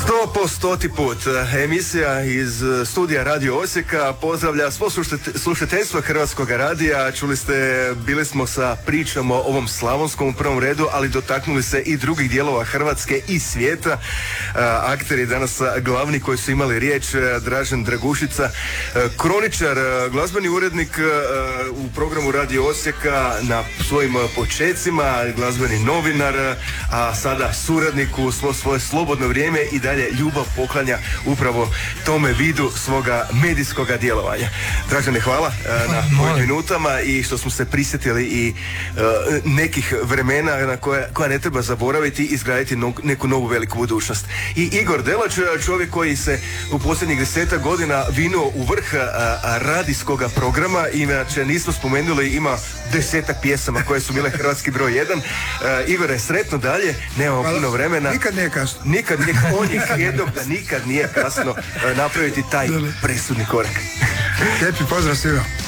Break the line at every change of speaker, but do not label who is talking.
100% put. Emisija iz studija Radio Osijeka pozdravlja svo slušateljstvo Hrvatskog radija. Čuli ste, bili smo sa pričom o ovom slavonskom u prvom redu, ali dotaknuli se i drugih dijelova Hrvatske i svijeta. Akteri danas glavni koji su imali riječ, Dražen Dragušica, kroničar, glazbeni urednik u programu Radio Osijeka na svojim počecima, glazbeni novinar, a sada suradnik u svoje slobodno vrijeme i dalje ljubav poklanja upravo tome vidu svoga medijskoga djelovanja. Dražene, hvala na ovim minutama i što smo se prisjetili i nekih vremena na koja ne treba zaboraviti i izgraditi neku novu veliku budućnost. I Igor Delač, čovjek koji se u posljednjih 10 godina vinuo u vrh radijskoga programa, inače nismo spomenuli, ima 10 pjesama koje su bile hrvatski broj 1. Igor je sretno dalje, nemamo puno vremena.
Nikad nije kasno.
Nikad nije, on je jednog da nikad nije kasno napraviti taj presudni korak.
Lijepi pozdrav svima.